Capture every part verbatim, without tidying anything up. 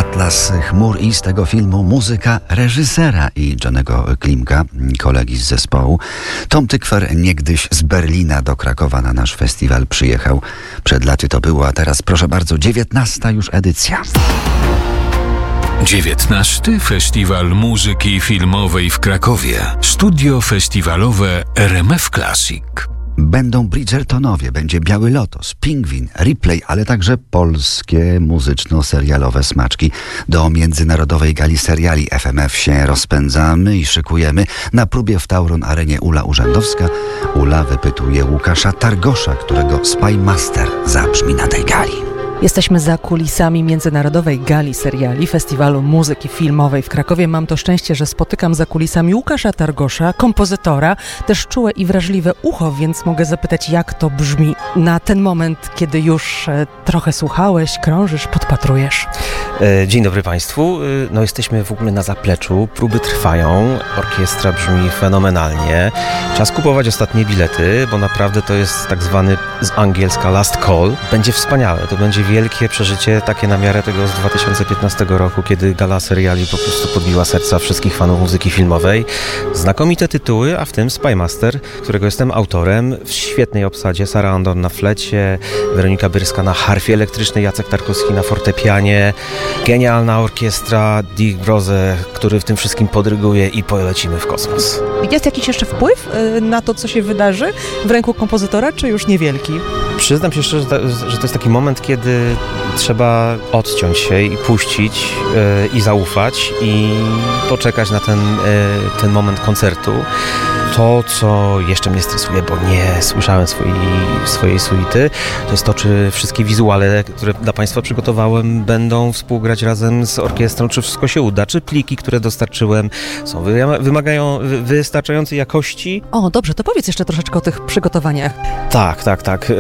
Atlas chmur i z tego filmu muzyka reżysera i Johnego Klimka, kolegi z zespołu. Tom Tykwer niegdyś z Berlina do Krakowa na nasz festiwal przyjechał. Przed laty to było, a teraz proszę bardzo, dziewiętnasta już edycja. dziewiętnasty Festiwal Muzyki Filmowej w Krakowie. Studio festiwalowe R M F Classic. Będą Bridgertonowie, będzie Biały Lotos, Pingwin, Replay, ale także polskie muzyczno-serialowe smaczki. Do Międzynarodowej Gali Seriali F M F się rozpędzamy i szykujemy. Na próbie w Tauron Arenie Ula Urzędowska. Ula wypytuje Łukasza Targosza, którego Spy Master zabrzmi na tej gali. Jesteśmy za kulisami Międzynarodowej Gali Seriali Festiwalu Muzyki Filmowej w Krakowie. Mam to szczęście, że spotykam za kulisami Łukasza Targosza, kompozytora, też czułe i wrażliwe ucho, więc mogę zapytać, jak to brzmi na ten moment, kiedy już e, trochę słuchałeś, krążysz, podpatrujesz. Dzień dobry Państwu. No jesteśmy w ogóle na zapleczu, próby trwają, orkiestra brzmi fenomenalnie. Czas kupować ostatnie bilety, bo naprawdę to jest tak zwany z angielska last call. Będzie wspaniałe, to będzie wielkie przeżycie, takie na miarę tego z dwa tysiące piętnastego roku, kiedy Gala Seriali po prostu podbiła serca wszystkich fanów muzyki filmowej. Znakomite tytuły, a w tym Spy Master, którego jestem autorem, w świetnej obsadzie. Sara Andon na flecie, Weronika Byrska na harfie elektrycznej, Jacek Tarkowski na fortepianie, genialna orkiestra, Dick Brose, który w tym wszystkim podryguje i polecimy w kosmos. Jest jakiś jeszcze wpływ na to, co się wydarzy w ręku kompozytora, czy już niewielki? Przyznam się szczerze, że to jest taki moment, kiedy trzeba odciąć się i puścić yy, i zaufać i poczekać na ten, yy, ten moment koncertu. To, co jeszcze mnie stresuje, bo nie słyszałem swojej, swojej suity, to jest to, czy wszystkie wizuale, które dla Państwa przygotowałem, będą współgrać razem z orkiestrą, czy wszystko się uda, czy pliki, które dostarczyłem, są wymagają wystarczającej jakości. O, dobrze, to powiedz jeszcze troszeczkę o tych przygotowaniach. Tak, tak, tak.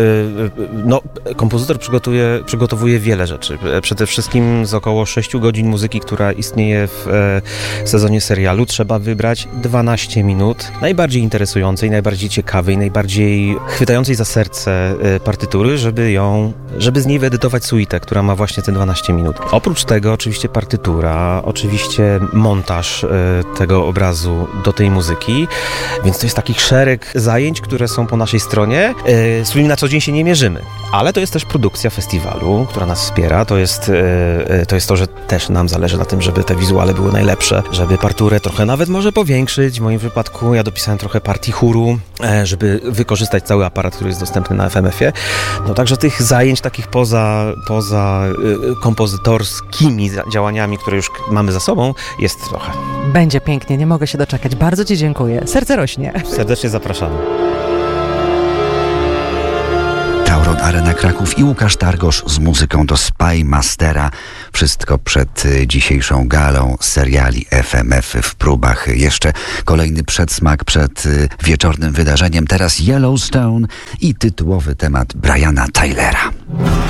No, kompozytor przygotuje, przygotowuje wiele rzeczy. Przede wszystkim z około sześciu godzin muzyki, która istnieje w sezonie serialu, trzeba wybrać dwanaście minut najbardziej interesującej, najbardziej ciekawej, najbardziej chwytającej za serce partytury, żeby ją, żeby z niej wyedytować suitę, która ma właśnie te dwanaście minut. Oprócz tego oczywiście partytura, oczywiście montaż tego obrazu do tej muzyki, więc to jest taki szereg zajęć, które są po naszej stronie, z którymi na co dzień się nie mierzymy. Ale to jest też produkcja festiwalu, która nas wspiera. To jest, to jest to, że też nam zależy na tym, żeby te wizuale były najlepsze, żeby parturę trochę nawet może powiększyć. W moim wypadku ja dopisałem trochę partii chóru, żeby wykorzystać cały aparat, który jest dostępny na F M F ie. No także tych zajęć takich poza, poza kompozytorskimi działaniami, które już mamy za sobą, jest trochę. Będzie pięknie, nie mogę się doczekać. Bardzo Ci dziękuję. Serce rośnie. Serdecznie zapraszamy. Tauron Arena Kraków i Łukasz Targosz z muzyką do Spy Mastera. Wszystko przed dzisiejszą galą seriali F M F w próbach. Jeszcze kolejny przedsmak przed wieczornym wydarzeniem. Teraz Yellowstone i tytułowy temat Briana Tylera.